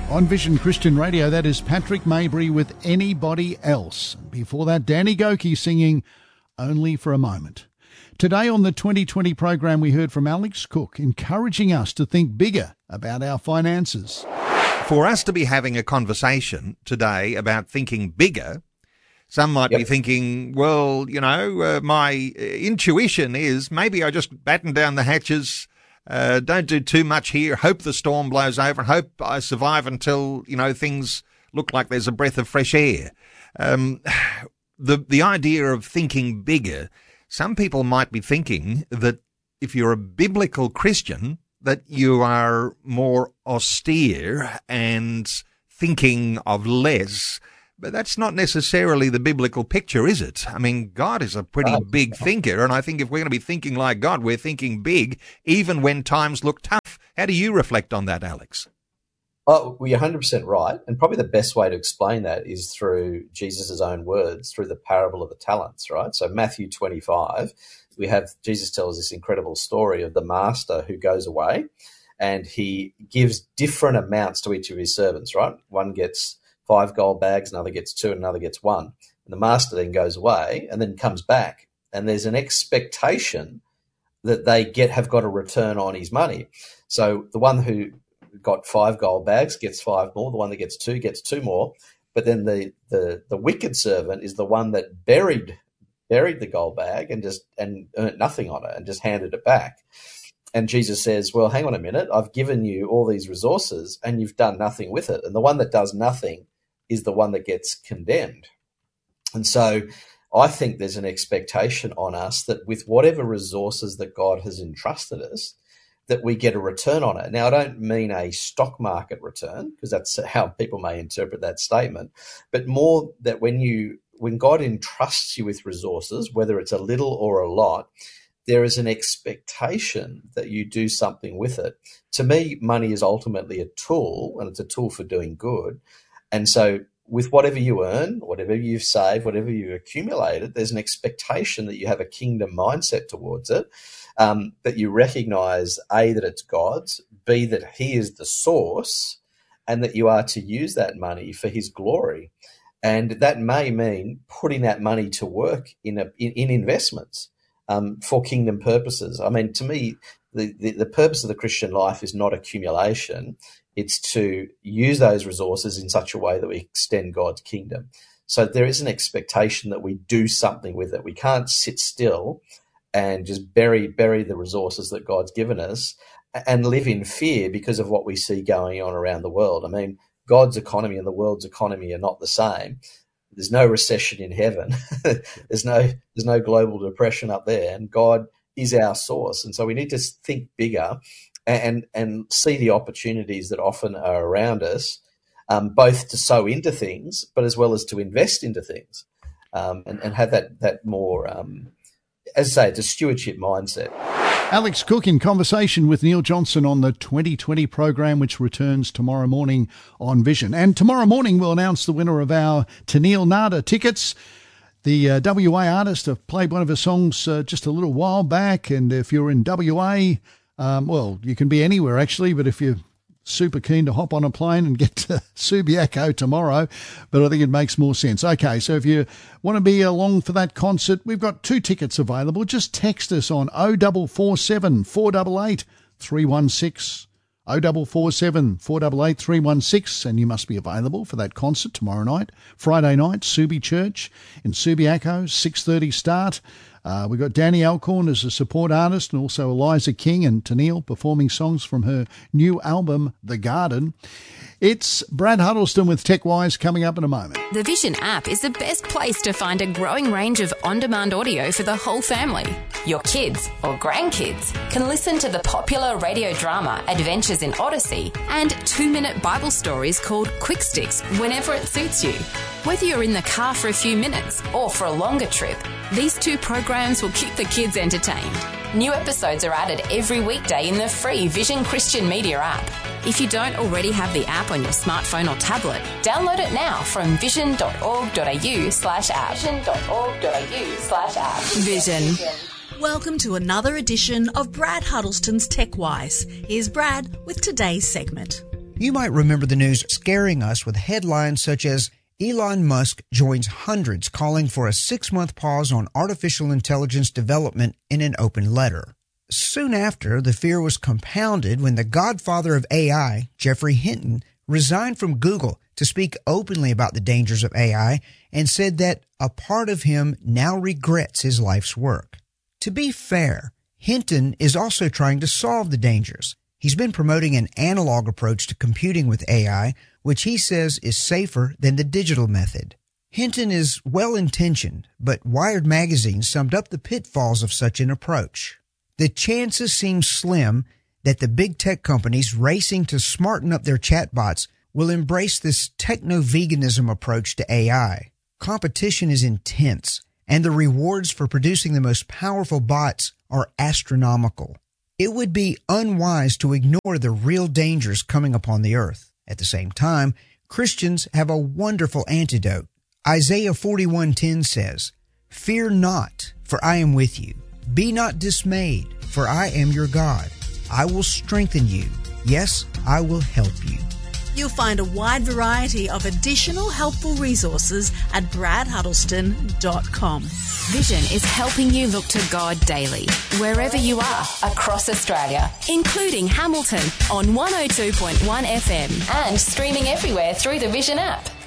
On Vision Christian Radio, that is Patrick Maybury with Anybody Else. Before that, Danny Goki singing Only for a Moment. Today on the 2020 program, we heard from Alex Cook, encouraging us to think bigger about our finances. For us to be having a conversation today about thinking bigger, some might be thinking, well, my intuition is maybe I just batten down the hatches, don't do too much here, hope the storm blows over, hope I survive until, things look like there's a breath of fresh air. The idea of thinking bigger, some people might be thinking that if you're a biblical Christian, that you are more austere and thinking of less. But that's not necessarily the biblical picture, is it? I mean, God is a pretty big thinker, and I think if we're going to be thinking like God, we're thinking big, even when times look tough. How do you reflect on that, Alex? Oh, well, you're 100% right, and probably the best way to explain that is through Jesus' own words, through the parable of the talents, right? So Matthew 25, we have Jesus tells this incredible story of the master who goes away, and he gives different amounts to each of his servants, right? One gets 5 gold bags, another gets 2, and another gets 1. And the master then goes away and then comes back, and there's an expectation that they have got a return on his money. So the one who got 5 gold bags gets 5 more. The one that gets 2 gets 2 more. But then the wicked servant is the one that buried the gold bag and earned nothing on it and just handed it back. And Jesus says, well, hang on a minute. I've given you all these resources and you've done nothing with it. And the one that does nothing is the one that gets condemned. And so I think there's an expectation on us that with whatever resources that God has entrusted us, that we get a return on it. Now, I don't mean a stock market return, because that's how people may interpret that statement, but more that when God entrusts you with resources, whether it's a little or a lot, there is an expectation that you do something with it. To me, money is ultimately a tool, and it's a tool for doing good. And so with whatever you earn, whatever you've saved, whatever you've accumulated, there's an expectation that you have a kingdom mindset towards it, that you recognize, A, that it's God's, B, that he is the source, and that you are to use that money for his glory. And that may mean putting that money to work in investments for kingdom purposes. I mean, to me, the purpose of the Christian life is not accumulation. It's to use those resources in such a way that we extend God's kingdom. So there is an expectation that we do something with it. We can't sit still and just bury the resources that God's given us and live in fear because of what we see going on around the world. I mean, God's economy and the world's economy are not the same. There's no recession in heaven. There's no global depression up there, and God is our source. And so we need to think bigger and see the opportunities that often are around us, both to sow into things, but as well as to invest into things, and have that more, as I say, it's a stewardship mindset. Alex Cook in conversation with Neil Johnson on the 2020 program, which returns tomorrow morning on Vision. And tomorrow morning we'll announce the winner of our Tenille Nada tickets. The WA artist played one of her songs just a little while back, and if you're in WA, well, you can be anywhere actually, but if you're super keen to hop on a plane and get to Subiaco tomorrow, but I think it makes more sense. Okay, so if you want to be along for that concert, we've got 2 tickets available. Just text us on 0447 488 316, 0447 488 316, and you must be available for that concert tomorrow night, Friday night, Subi Church in Subiaco, 6:30 start. We've got Danny Alcorn as a support artist, and also Eliza King and Tenille performing songs from her new album, The Garden. It's Brad Huddleston with TechWise coming up in a moment. The Vision app is the best place to find a growing range of on-demand audio for the whole family. Your kids or grandkids can listen to the popular radio drama Adventures in Odyssey and 2-minute Bible stories called Quick Sticks whenever it suits you. Whether you're in the car for a few minutes or for a longer trip, these 2 programs will keep the kids entertained. New episodes are added every weekday in the free Vision Christian Media app. If you don't already have the app on your smartphone or tablet, download it now from vision.org.au/app. Vision.org.au/app. Vision. Welcome to another edition of Brad Huddleston's TechWise. Here's Brad with today's segment. You might remember the news scaring us with headlines such as Elon Musk joins hundreds calling for a 6-month pause on artificial intelligence development in an open letter. Soon after, the fear was compounded when the godfather of AI, Geoffrey Hinton, resigned from Google to speak openly about the dangers of AI and said that a part of him now regrets his life's work. To be fair, Hinton is also trying to solve the dangers. He's been promoting an analog approach to computing with AI, which he says is safer than the digital method. Hinton is well-intentioned, but Wired magazine summed up the pitfalls of such an approach. The chances seem slim that the big tech companies racing to smarten up their chatbots will embrace this techno-veganism approach to AI. Competition is intense, and the rewards for producing the most powerful bots are astronomical. It would be unwise to ignore the real dangers coming upon the earth. At the same time, Christians have a wonderful antidote. Isaiah 41:10 says, "Fear not, for I am with you. Be not dismayed, for I am your God. I will strengthen you. Yes, I will help you." You'll find a wide variety of additional helpful resources at bradhuddleston.com. Vision is helping you look to God daily, wherever you are across Australia, including Hamilton on 102.1 FM and streaming everywhere through the Vision app.